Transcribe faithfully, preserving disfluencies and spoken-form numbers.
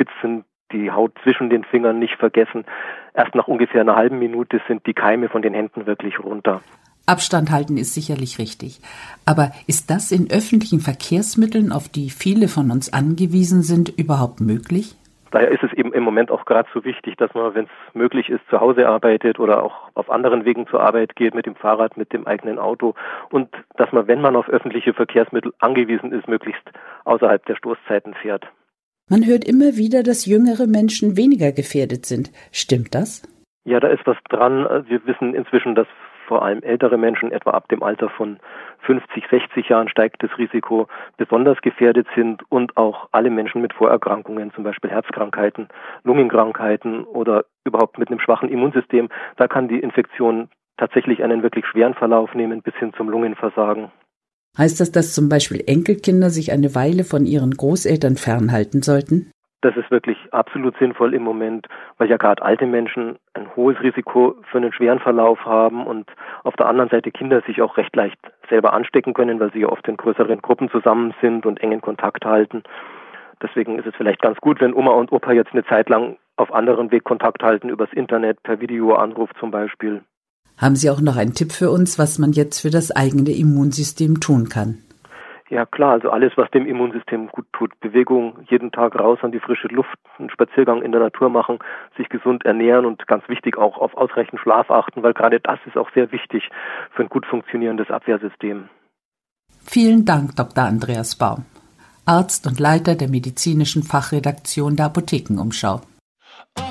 spitz sind, die Haut zwischen den Fingern nicht vergessen. Erst nach ungefähr einer halben Minute sind die Keime von den Händen wirklich runter. Abstand halten ist sicherlich richtig. Aber ist das in öffentlichen Verkehrsmitteln, auf die viele von uns angewiesen sind, überhaupt möglich? Daher ist es eben im Moment auch gerade so wichtig, dass man, wenn es möglich ist, zu Hause arbeitet oder auch auf anderen Wegen zur Arbeit geht, mit dem Fahrrad, mit dem eigenen Auto. Und dass man, wenn man auf öffentliche Verkehrsmittel angewiesen ist, möglichst außerhalb der Stoßzeiten fährt. Man hört immer wieder, dass jüngere Menschen weniger gefährdet sind. Stimmt das? Ja, da ist was dran. Wir wissen inzwischen, dass vor allem ältere Menschen, etwa ab dem Alter von fünfzig, sechzig Jahren steigt das Risiko, besonders gefährdet sind und auch alle Menschen mit Vorerkrankungen, zum Beispiel Herzkrankheiten, Lungenkrankheiten oder überhaupt mit einem schwachen Immunsystem, da kann die Infektion tatsächlich einen wirklich schweren Verlauf nehmen bis hin zum Lungenversagen. Heißt das, dass zum Beispiel Enkelkinder sich eine Weile von ihren Großeltern fernhalten sollten? Das ist wirklich absolut sinnvoll im Moment, weil ja gerade alte Menschen ein hohes Risiko für einen schweren Verlauf haben und auf der anderen Seite Kinder sich auch recht leicht selber anstecken können, weil sie ja oft in größeren Gruppen zusammen sind und engen Kontakt halten. Deswegen ist es vielleicht ganz gut, wenn Oma und Opa jetzt eine Zeit lang auf anderen Weg Kontakt halten, übers Internet, per Videoanruf zum Beispiel. Haben Sie auch noch einen Tipp für uns, was man jetzt für das eigene Immunsystem tun kann? Ja klar, also alles, was dem Immunsystem gut tut. Bewegung, jeden Tag raus an die frische Luft, einen Spaziergang in der Natur machen, sich gesund ernähren und ganz wichtig auch auf ausreichend Schlaf achten, weil gerade das ist auch sehr wichtig für ein gut funktionierendes Abwehrsystem. Vielen Dank, Doktor Andreas Baum, Arzt und Leiter der medizinischen Fachredaktion der Apothekenumschau.